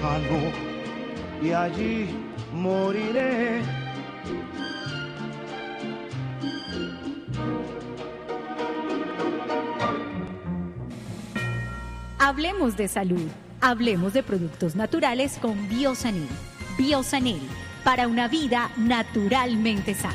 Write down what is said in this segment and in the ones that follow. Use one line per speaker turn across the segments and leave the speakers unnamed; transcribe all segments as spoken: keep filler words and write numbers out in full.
lejano y allí moriré.
Hablemos de salud. Hablemos de productos naturales con Biosanil. Biosanil, para una vida naturalmente sana.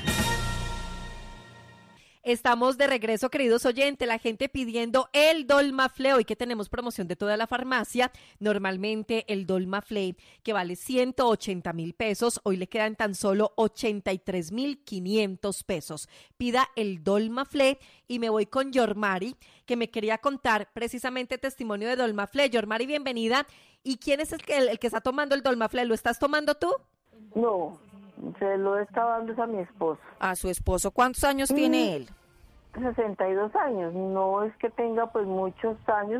Estamos de regreso, queridos oyentes, la gente pidiendo el Dolmaflé. Hoy que tenemos promoción de toda la farmacia, normalmente el Dolmaflé, que vale ciento ochenta mil pesos, hoy le quedan tan solo ochenta y tres mil quinientos pesos. Pida el Dolmaflé y me voy con Yormari, que me quería contar precisamente testimonio de Dolmaflé. Yormari, bienvenida. ¿Y quién es el que, el, el que está tomando el Dolmaflé? ¿Lo estás tomando tú?
No, se lo estaba dando a mi esposo.
¿A su esposo? ¿Cuántos años mm. tiene él?
sesenta y dos años, no es que tenga pues muchos años,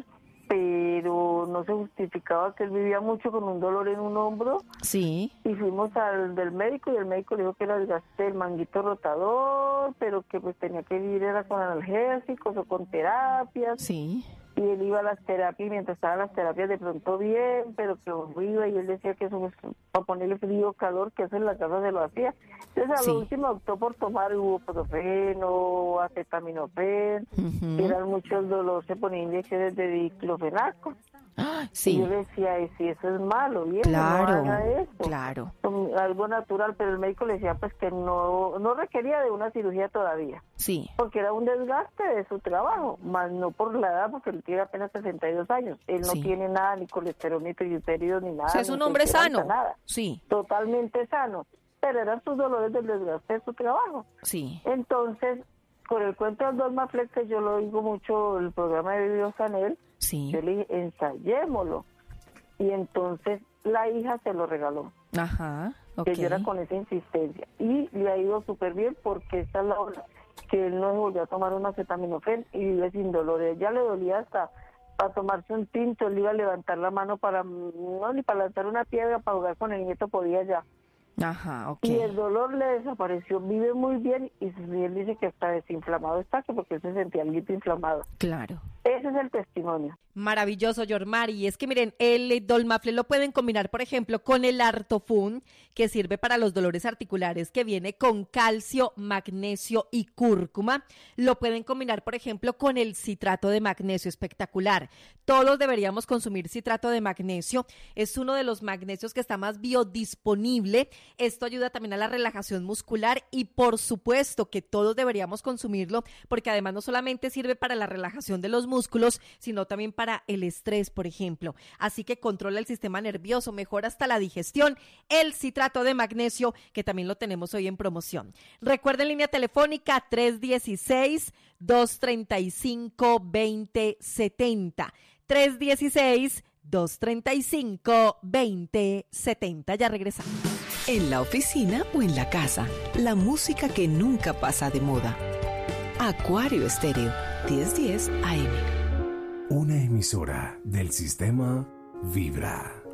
pero no se justificaba que él vivía mucho con un dolor en un hombro.
Sí.
Y fuimos al del médico y el médico le dijo que era desgaste del manguito rotador, pero que pues tenía que vivir era con analgésicos o con terapias.
Sí.
Y él iba a las terapias y mientras estaba en las terapias de pronto bien, pero que iba y él decía que eso es para ponerle frío, calor, que eso en la casa se lo hacía. Entonces a sí. lo último optó por tomar ibuprofeno, acetaminofén, uh-huh. eran muchos dolores, se ponía inyecciones de diclofenaco.
Ah, sí.
Y yo decía, ¿y si eso es malo? Bien,
claro,
no haga esto.
claro.
Algo natural, pero el médico le decía pues que no, no requería de una cirugía todavía.
Sí.
Porque era un desgaste de su trabajo, más no por la edad, porque él tiene apenas sesenta y dos años. Él no sí. tiene nada, ni colesterol, ni triglicéridos, ni nada.
O sea, es un hombre sano.
Nada.
Sí.
Totalmente sano. Pero eran sus dolores del desgaste de su trabajo.
Sí.
Entonces, con el cuento del Dolmaflex, que yo lo oigo mucho, el programa de Biosanil,
sí.
yo le dije, ensayémoslo. Y entonces la hija se lo regaló.
Ajá, okay.
Que yo era con esa insistencia. Y le ha ido súper bien porque esta es la hora que él no volvió a tomar un acetaminofén y vive sin dolor. Ya le dolía hasta para tomarse un tinto, él iba a levantar la mano para, no, ni para lanzar una piedra, para jugar con el nieto podía ya.
Ajá, ok.
Y el dolor le desapareció, vive muy bien y él dice que está desinflamado está, que porque él se sentía algo inflamado.
Claro.
Ese es el testimonio.
Maravilloso, Yormari. Y es que miren, el Dolmaflé lo pueden combinar, por ejemplo, con el Artofun, que sirve para los dolores articulares, que viene con calcio, magnesio y cúrcuma. Lo pueden combinar, por ejemplo, con el citrato de magnesio, espectacular. Todos deberíamos consumir citrato de magnesio. Es uno de los magnesios que está más biodisponible. Esto ayuda también a la relajación muscular y, por supuesto, que todos deberíamos consumirlo, porque además no solamente sirve para la relajación de los músculos, sino también para el estrés, por ejemplo. Así que controla el sistema nervioso, mejora hasta la digestión. El citrato de magnesio, que también lo tenemos hoy en promoción. Recuerden, línea telefónica tres uno seis, dos tres cinco, dos cero siete cero. tres uno seis, dos tres cinco, dos cero siete cero. Ya regresamos.
En la oficina o en la casa, la música que nunca pasa de moda. Acuario Estéreo, diez diez A M.
Una emisora del sistema Vibra.